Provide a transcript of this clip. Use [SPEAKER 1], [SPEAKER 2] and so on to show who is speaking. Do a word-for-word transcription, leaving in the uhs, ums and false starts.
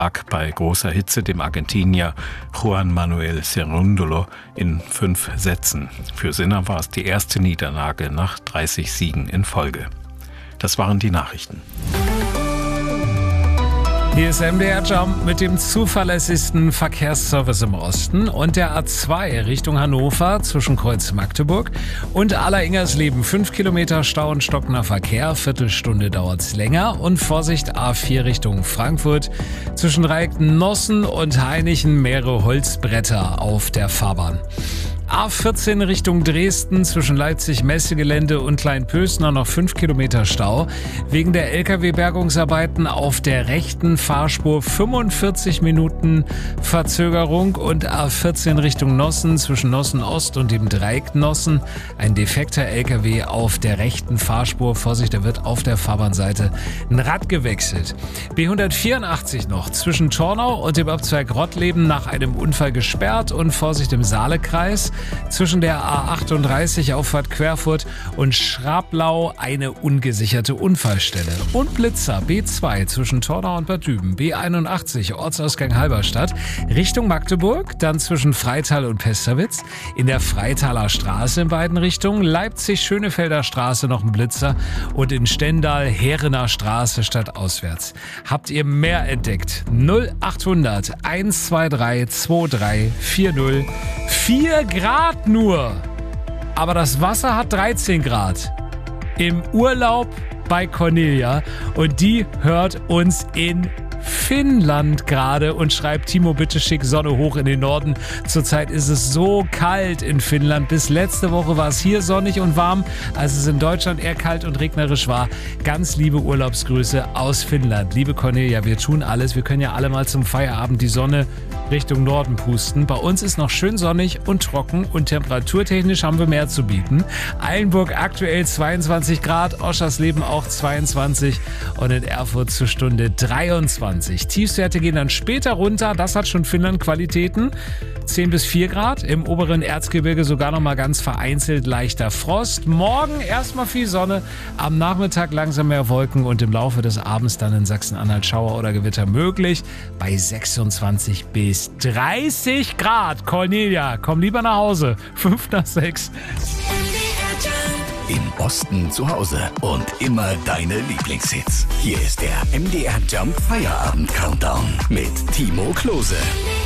[SPEAKER 1] lag bei großer Hitze dem Argentinier Juan Manuel Cerúndolo in fünf Sätzen. Für Sinner war es die erste Niederlage nach dreißig Siegen in Folge. Das waren die Nachrichten.
[SPEAKER 2] Hier ist M D R Jump mit dem zuverlässigsten Verkehrsservice im Osten und der A zwei Richtung Hannover zwischen Kreuz Magdeburg und Aller-Ingersleben. Fünf Kilometer Stau und stockender Verkehr, Viertelstunde dauert's länger. Und Vorsicht, A vier Richtung Frankfurt zwischen Reiknossen und Hainichen mehrere Holzbretter auf der Fahrbahn. A vierzehn Richtung Dresden zwischen Leipzig-Messegelände und Kleinpösner noch fünf Kilometer Stau. Wegen der L K W-Bergungsarbeiten auf der rechten Fahrspur fünfundvierzig Minuten Verzögerung. Und A vierzehn Richtung Nossen zwischen Nossen Ost und dem Dreieck Nossen. Ein defekter L K W auf der rechten Fahrspur. Vorsicht, da wird auf der Fahrbahnseite ein Rad gewechselt. B hundertvierundachtzig noch zwischen Tornau und dem Abzweig Rottleben nach einem Unfall gesperrt. Und Vorsicht im Saalekreis. Zwischen der A achtunddreißig Auffahrt Querfurt und Schrablau eine ungesicherte Unfallstelle. Und Blitzer B zwei zwischen Tornau und Bad Düben. B einundachtzig Ortsausgang Halberstadt Richtung Magdeburg, dann zwischen Freital und Pesterwitz. In der Freitaler Straße in beiden Richtungen. Leipzig-Schönefelder Straße noch ein Blitzer und in Stendal Heerener Straße stadtauswärts. Habt ihr mehr entdeckt? null achthundert hundertzweiundzwanzig drei vier null. vier Grad nur. Aber das Wasser hat dreizehn Grad. Im Urlaub bei Cornelia. Und die hört uns in Finnland gerade und schreibt: Timo, bitte schick Sonne hoch in den Norden. Zurzeit ist es so kalt in Finnland. Bis letzte Woche war es hier sonnig und warm, als es in Deutschland eher kalt und regnerisch war. Ganz liebe Urlaubsgrüße aus Finnland. Liebe Cornelia, wir tun alles. Wir können ja alle mal zum Feierabend die Sonne Richtung Norden pusten. Bei uns ist noch schön sonnig und trocken und temperaturtechnisch haben wir mehr zu bieten. Eilenburg aktuell zweiundzwanzig Grad, Oschersleben auch zweiundzwanzig und in Erfurt zur Stunde dreiundzwanzig. Tiefstwerte gehen dann später runter, das hat schon Finnland-Qualitäten. zehn bis vier Grad, im oberen Erzgebirge sogar noch mal ganz vereinzelt leichter Frost. Morgen erstmal viel Sonne, am Nachmittag langsam mehr Wolken und im Laufe des Abends dann in Sachsen-Anhalt Schauer oder Gewitter möglich bei sechsundzwanzig bis dreißig Grad. Cornelia, komm lieber nach Hause. fünf nach sechs.
[SPEAKER 3] Im Osten zu Hause und immer deine Lieblingshits. Hier ist der M D R Jump Feierabend Countdown mit Timo Klose.